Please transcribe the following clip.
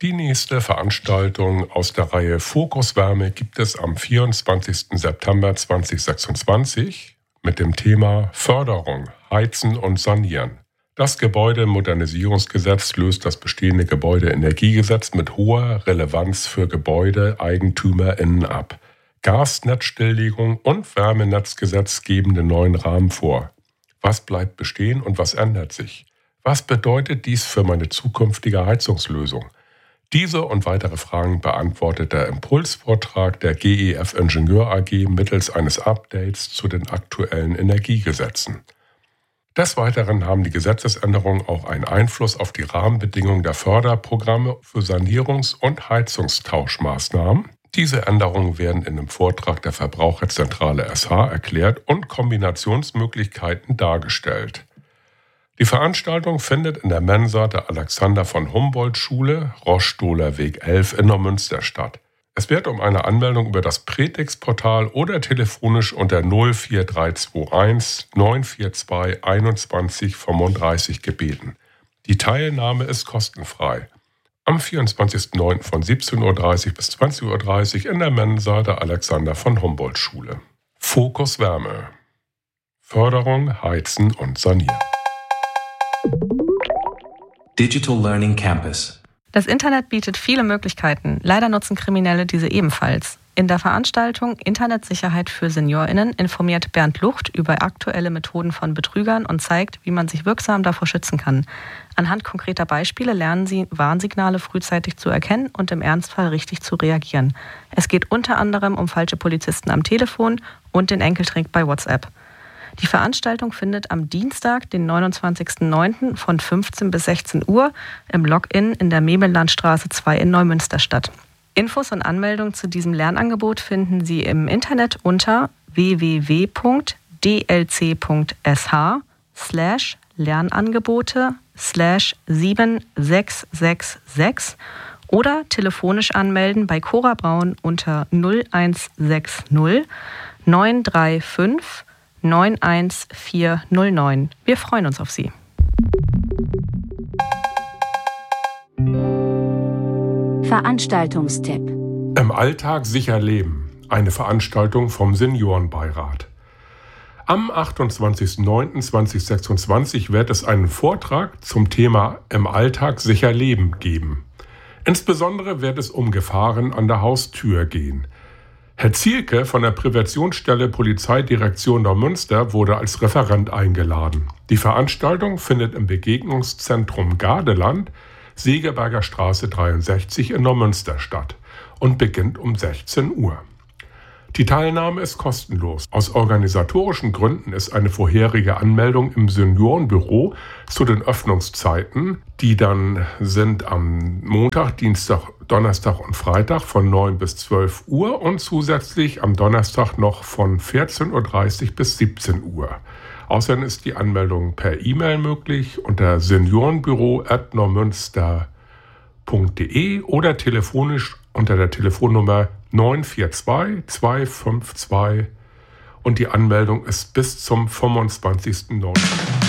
Die nächste Veranstaltung aus der Reihe Fokus Wärme gibt es am 24. September 2026 mit dem Thema Förderung, Heizen und Sanieren. Das Gebäudemodernisierungsgesetz löst das bestehende Gebäudeenergiegesetz mit hoher Relevanz für GebäudeeigentümerInnen ab. Gasnetzstilllegung und Wärmenetzgesetz geben den neuen Rahmen vor. Was bleibt bestehen und was ändert sich? Was bedeutet dies für meine zukünftige Heizungslösung? Diese und weitere Fragen beantwortet der Impulsvortrag der GEF Ingenieur AG mittels eines Updates zu den aktuellen Energiegesetzen. Des Weiteren haben die Gesetzesänderungen auch einen Einfluss auf die Rahmenbedingungen der Förderprogramme für Sanierungs- und Heizungstauschmaßnahmen. Diese Änderungen werden in dem Vortrag der Verbraucherzentrale SH erklärt und Kombinationsmöglichkeiten dargestellt. Die Veranstaltung findet in der Mensa der Alexander von Humboldt-Schule, Roßstohler Weg 11 in Neumünster statt. Es wird um eine Anmeldung über das Prätix-Portal oder telefonisch unter 04321 942 21 35 gebeten. Die Teilnahme ist kostenfrei. Am 24.09. von 17.30 Uhr bis 20.30 Uhr in der Mensa der Alexander von Humboldt-Schule. Fokus Wärme. Förderung, Heizen und Sanieren. Digital Learning Campus. Das Internet bietet viele Möglichkeiten. Leider nutzen Kriminelle diese ebenfalls. In der Veranstaltung Internetsicherheit für SeniorInnen informiert Bernd Lucht über aktuelle Methoden von Betrügern und zeigt, wie man sich wirksam davor schützen kann. Anhand konkreter Beispiele lernen Sie, Warnsignale frühzeitig zu erkennen und im Ernstfall richtig zu reagieren. Es geht unter anderem um falsche Polizisten am Telefon und den Enkeltrick bei WhatsApp. Die Veranstaltung findet am Dienstag, den 29.09. von 15 bis 16 Uhr im Login in der Memellandstraße 2 in Neumünster statt. Infos und Anmeldungen zu diesem Lernangebot finden Sie im Internet unter www.dlc.sh/Lernangebote/7666 oder telefonisch anmelden bei Cora Braun unter 0160 935 91409. Wir freuen uns auf Sie. Veranstaltungstipp. Im Alltag sicher leben. Eine Veranstaltung vom Seniorenbeirat. Am 28.09.2026 wird es einen Vortrag zum Thema Im Alltag sicher leben geben. Insbesondere wird es um Gefahren an der Haustür gehen. Herr Zielke von der Präventionsstelle Polizeidirektion Neumünster wurde als Referent eingeladen. Die Veranstaltung findet im Begegnungszentrum Gardeland, Segeberger Straße 63 in Neumünster statt und beginnt um 16 Uhr. Die Teilnahme ist kostenlos. Aus organisatorischen Gründen ist eine vorherige Anmeldung im Seniorenbüro zu den Öffnungszeiten, die dann sind am Montag, Dienstag, Donnerstag und Freitag von 9 bis 12 Uhr und zusätzlich am Donnerstag noch von 14.30 Uhr bis 17 Uhr. Außerdem ist die Anmeldung per E-Mail möglich unter seniorenbüro@neumünster.de oder telefonisch unter der Telefonnummer 942 252 und die Anmeldung ist bis zum 25.09.